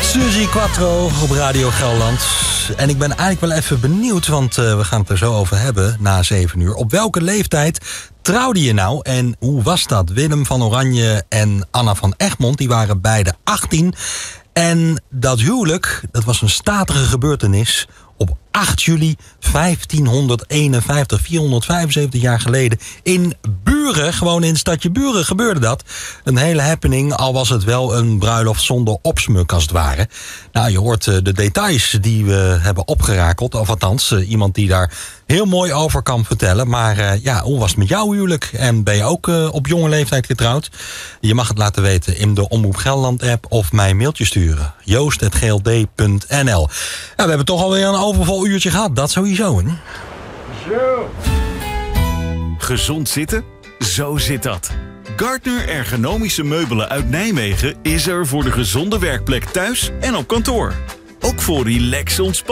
Suzy Quattro op Radio Gelderland. En ik ben eigenlijk wel even benieuwd, want we gaan het er zo over hebben na 7 uur. Op welke leeftijd trouwde je nou en hoe was dat? Willem van Oranje en Anna van Egmond, die waren beide 18. En dat huwelijk, dat was een statige gebeurtenis op 8 juli 1551, 475 jaar geleden. In Buren, gewoon in het stadje Buren, gebeurde dat. Een hele happening, al was het wel een bruiloft zonder opsmuk als het ware. Nou, je hoort de details die we hebben opgerakeld. Of althans, iemand die daar heel mooi over kan vertellen. Maar hoe was het met jouw huwelijk? En ben je ook op jonge leeftijd getrouwd? Je mag het laten weten in de Omroep Gelderland app of mij een mailtje sturen. joost@gld.nl. We hebben toch alweer een overvol uurtje gehad. Dat sowieso, hè? Zo. Gezond zitten? Zo zit dat. Gardner Ergonomische Meubelen uit Nijmegen is er voor de gezonde werkplek thuis en op kantoor. Ook voor relax ontspannen.